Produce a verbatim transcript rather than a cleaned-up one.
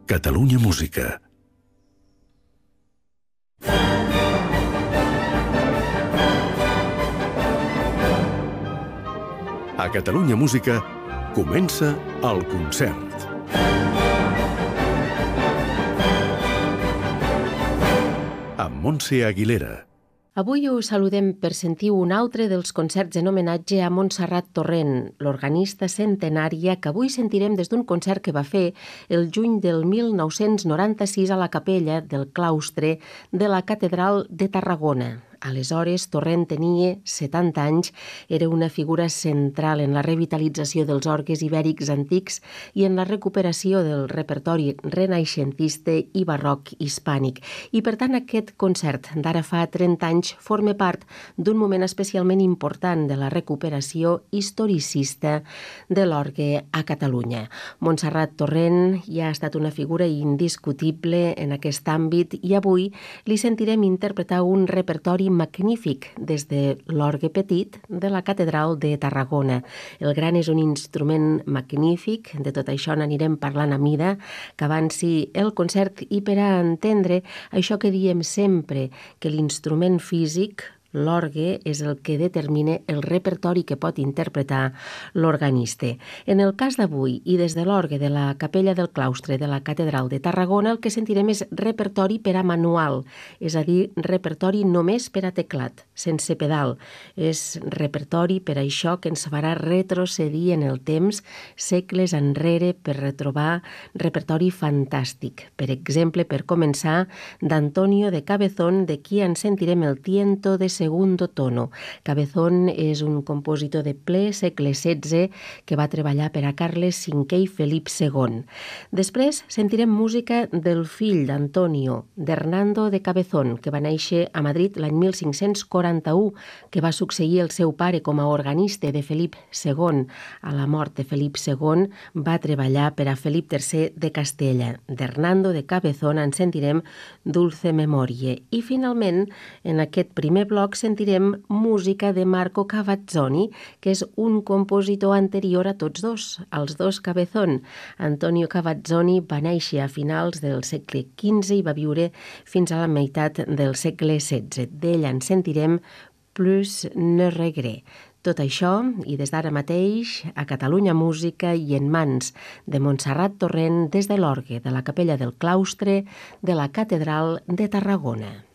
Catalunya Música. A Catalunya Música comença el concert. Amb Montse Aguilera. Avui us saludem per sentir un altre dels concerts en homenatge a Montserrat Torrent, l'organista centenària que avui sentirem des d'un concert que va fer el juny del mil nou-cents noranta-sis a la capella del claustre de la Catedral de Tarragona. Aleshores, Torrent tenia setanta anys, era una figura central en la revitalització dels orgues ibèrics antics i en la recuperació del repertori renaixentista i barroc hispànic. I, per tant, aquest concert d'ara fa trenta anys forma part d'un moment especialment important de la recuperació historicista de l'orgue a Catalunya. Montserrat Torrent ja ha estat una figura indiscutible en aquest àmbit i avui li sentirem interpretar un repertori magnífic des de l'orgue petit de la Catedral de Tarragona. El gran és un instrument magnífic, de tot això n'anirem parlant a mida, que avanci el concert i per a entendre això que diem sempre, que l'instrument físic, l'orgue, és el que determina el repertori que pot interpretar l'organista. En el cas d'avui, i des de l'orgue de la capella del claustre de la Catedral de Tarragona, el que sentirem és repertori per a manual, és a dir, repertori només per a teclat, sense pedal. És repertori per a això que ens farà retrocedir en el temps, segles enrere, per retrobar repertori fantàstic. Per exemple, per començar, d'Antonio de Cabezón, de qui en sentirem el tiento de segundo tono. Cabezón és un compositor de ple segle setze que va treballar per a Carles cinquè i Felip segon. Després sentirem música del fill d'Antonio, d'Hernando de Cabezón, que va néixer a Madrid l'any mil cinc-cents quaranta-u, que va succeir el seu pare com a organista de Felip segon. A la mort de Felip segon va treballar per a Felip tercer de Castella. D'Hernando de Cabezón en sentirem Dulce Memorie. I finalment, en aquest primer bloc, sentirem música de Marco Cavazzoni, que és un compositor anterior a tots dos, als dos Cabezón. Antonio Cavazzoni va néixer a finals del segle quinze i va viure fins a la meitat del segle setze. D'ell en sentirem Plus ne regret. Tot això, i des d'ara mateix, a Catalunya Música i en mans de Montserrat Torrent des de l'orgue de la capella del claustre de la Catedral de Tarragona.